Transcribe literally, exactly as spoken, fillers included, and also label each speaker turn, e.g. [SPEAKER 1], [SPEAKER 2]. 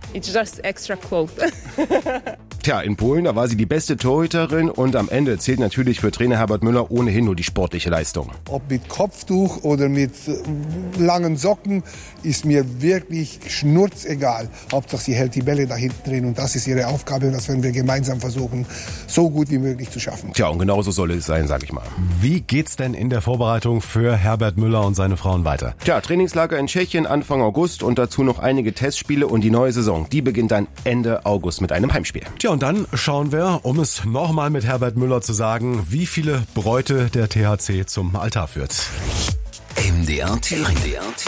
[SPEAKER 1] it's just extra clothes.
[SPEAKER 2] Tja, in Polen, da war sie die beste Torhüterin und am Ende zählt natürlich für Trainer Herbert Müller ohnehin nur die sportliche Leistung.
[SPEAKER 3] Ob mit Kopftuch oder mit langen Socken, ist mir wirklich schnurzegal. Hauptsache sie hält die Bälle da hinten drin und das ist ihre Aufgabe und das werden wir gemeinsam versuchen, so gut wie möglich zu schaffen.
[SPEAKER 2] Tja, und genauso soll es sein, sag ich mal.
[SPEAKER 4] Wie geht's denn in der Vorbereitung für Herbert Müller und seine Frauen weiter?
[SPEAKER 2] Tja, Trainingslager in Tschechien Anfang August und dazu noch einige Testspiele und die neue Saison, die beginnt dann Ende August mit einem Heimspiel.
[SPEAKER 4] Tja, und dann schauen wir, um es nochmal mit Herbert Müller zu sagen, wie viele Bräute der T H C zum Altar führt.
[SPEAKER 5] M D R Thüringen.